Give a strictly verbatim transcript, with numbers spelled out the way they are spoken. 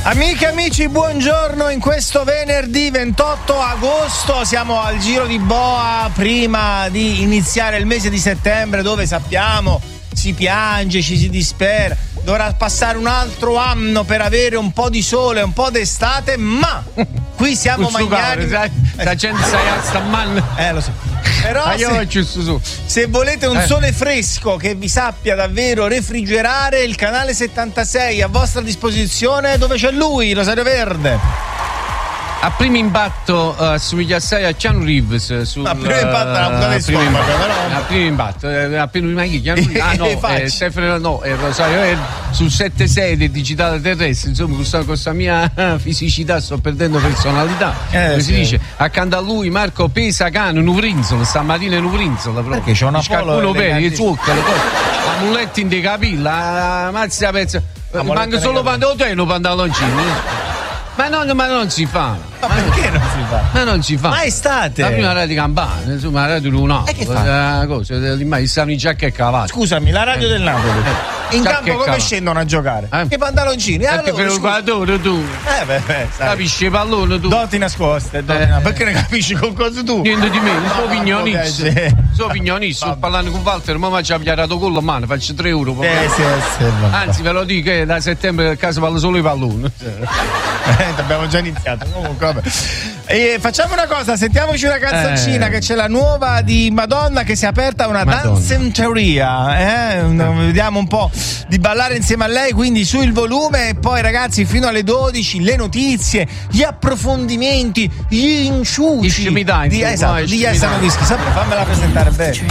Amiche e amici, buongiorno. In questo venerdì ventotto agosto siamo al Giro di Boa prima di iniziare il mese di settembre, dove sappiamo si piange, ci si dispera, dovrà passare un altro anno per avere un po' di sole, un po' d'estate, ma qui siamo magnani. La gente sta man. Eh, lo so. Però se, se volete un sole fresco che vi sappia davvero refrigerare, il canale settantasei a vostra disposizione, dove c'è lui, Rosario Verde. A primo impatto uh, assomiglia assai a Keanu Reeves sul, a primo impatto uh, a primo impatto, però. a primo impatto eh, a primo impatto ah no eh, Stefano no eh, Rosario eh, sul sette sei del digitale terrestre, insomma con questa mia fisicità sto perdendo personalità, eh, come sì. si dice, accanto a lui Marco Pesacano, Nuvrinzolo, stamattina in Nuvrinzolo proprio, perché c'è una polo per il zucchero, la muletta in de capilla, mazza pezzo, manca solo pantaloncino, pantaloncini. Ma non, ma non si fa. Ma, ma perché non si fa? Ma non si fa. Ma è estate. La prima radio di Campania, insomma, la radio di un E che fa? Eh, cosa? Lì stanno i giacche e cavalli. Scusami, la radio eh. del Napoli. Eh. In Giacche campo come scendono a giocare? Eh? Che pantaloncini? Perché allora, per il guardatore tu. Eh beh, beh, sai. Capisci il pallone tu. Doti nascoste, doti eh. nascoste. Perché ne capisci con cosa tu? Niente di meno, sono pignonista. Sì. Sono pignonista, sto parlando con Walter, ma mi ha pigliato con la mano, faccio tre euro. Eh, sì, sì, anzi, ve lo dico che da settembre a casa parlo solo i palloni. Eh, abbiamo già iniziato. Comunque, vabbè. E facciamo una cosa, sentiamoci una canzoncina, eh. che c'è la nuova di Madonna che si è aperta una dancenteria, eh? eh. Vediamo un po' di ballare insieme a lei, quindi su il volume, e poi ragazzi fino alle dodici le notizie, gli approfondimenti, gli inciuci di, esatto, di Yes and Whisky. Sempre fammela presentare bene.